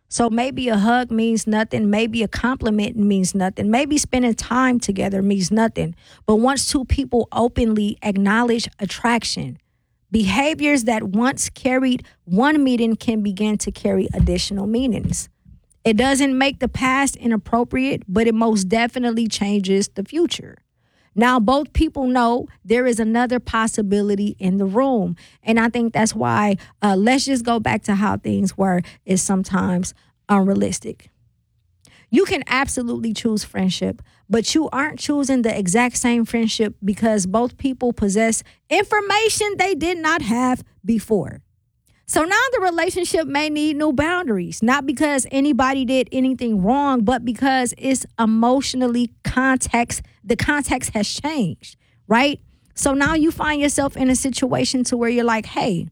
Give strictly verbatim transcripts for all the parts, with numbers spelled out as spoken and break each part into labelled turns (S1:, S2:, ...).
S1: So maybe a hug means nothing. Maybe a compliment means nothing. Maybe spending time together means nothing. But once two people openly acknowledge attraction, behaviors that once carried one meaning can begin to carry additional meanings. It doesn't make the past inappropriate, but it most definitely changes the future. Now, both people know there is another possibility in the room. And I think that's why uh, let's just go back to how things were is sometimes unrealistic. You can absolutely choose friendship, but you aren't choosing the exact same friendship because both people possess information they did not have before. So now the relationship may need new boundaries, not because anybody did anything wrong, but because it's emotionally context, the context has changed, right? So now you find yourself in a situation to where you're like, hey,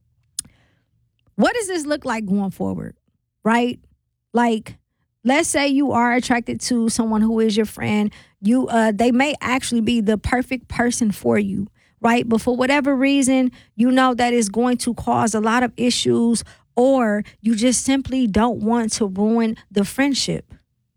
S1: what does this look like going forward, right? Like, let's say you are attracted to someone who is your friend. You, uh, they may actually be the perfect person for you. Right. But for whatever reason, you know that is going to cause a lot of issues, or you just simply don't want to ruin the friendship.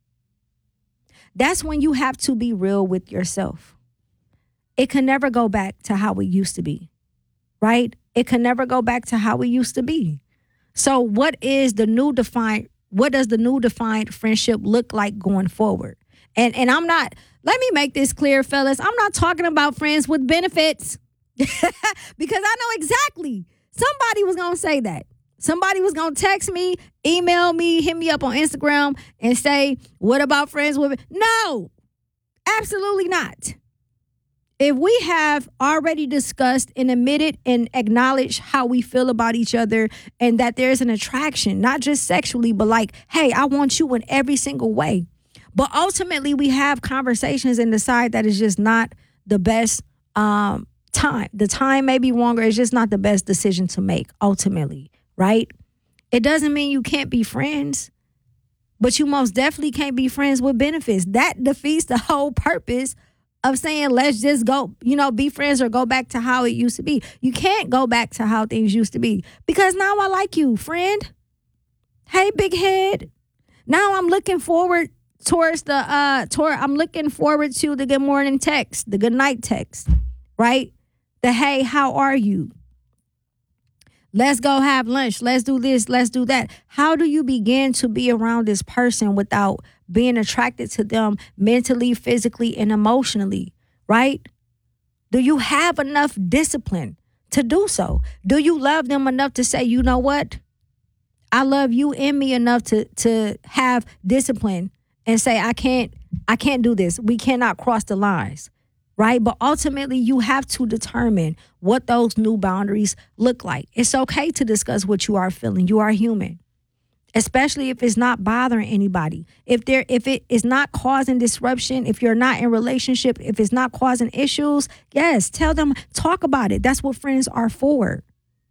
S1: That's when you have to be real with yourself. It can never go back to how it used to be. Right. It can never go back to how it used to be. So what is the new defined? What does the new defined friendship look like going forward? And and I'm not, let me make this clear, fellas. I'm not talking about friends with benefits because I know exactly somebody was going to say that. Somebody was going to text me, email me, hit me up on Instagram and say, what about friends with? No, absolutely not. If we have already discussed and admitted and acknowledged how we feel about each other and that there's an attraction, not just sexually, but like, hey, I want you in every single way. But ultimately, we have conversations and decide that it's just not the best um, time. The time may be longer. It's just not the best decision to make, ultimately, right? It doesn't mean you can't be friends, but you most definitely can't be friends with benefits. That defeats the whole purpose of saying, let's just go, you know, be friends or go back to how it used to be. You can't go back to how things used to be because now I like you, friend. Hey, big head. Now I'm looking forward towards the uh toward I'm looking forward to the good morning text, the good night text, right? The hey, how are you? Let's go have lunch. Let's do this. Let's do that. How do you begin to be around this person without being attracted to them mentally, physically, and emotionally, right? Do you have enough discipline to do so? Do you love them enough to say, you know what? I love you and me enough to to have discipline and say, I can't, I can't do this. We cannot cross the lines, right? But ultimately, you have to determine what those new boundaries look like. It's okay to discuss what you are feeling. You are human, especially if it's not bothering anybody. If there, if it is not causing disruption, if you're not in a relationship, if it's not causing issues, yes, tell them, talk about it. That's what friends are for.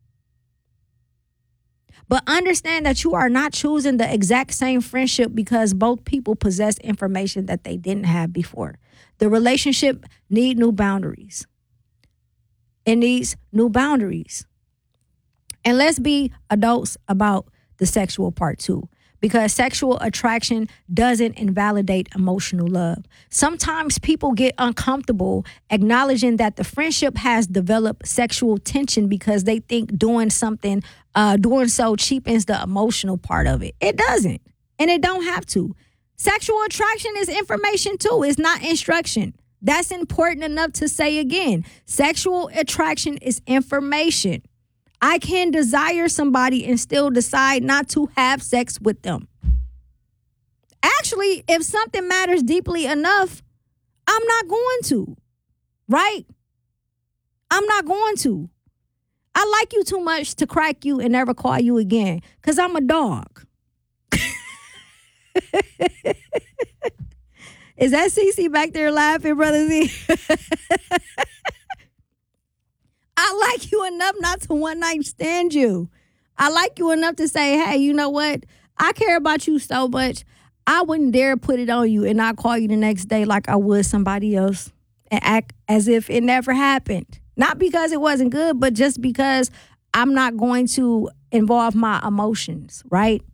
S1: But understand that you are not choosing the exact same friendship because both people possess information that they didn't have before. The relationship needs new boundaries. It needs new boundaries. And let's be adults about the sexual part too, because sexual attraction doesn't invalidate emotional love. Sometimes people get uncomfortable acknowledging that the friendship has developed sexual tension because they think doing something, uh, doing so cheapens the emotional part of it. It doesn't, and it don't have to. Sexual attraction is information too. It's not instruction. That's important enough to say again. Sexual attraction is information. I can desire somebody and still decide not to have sex with them. Actually, if something matters deeply enough, I'm not going to, right? I'm not going to. I like you too much to crack you and never call you again because I'm a dog. Is that Cece back there laughing, Brother Z? I like you enough not to one night stand you. I like you enough to say, hey, you know what? I care about you so much. I wouldn't dare put it on you and not call you the next day like I would somebody else and act as if it never happened. Not because it wasn't good, but just because I'm not going to involve my emotions, right?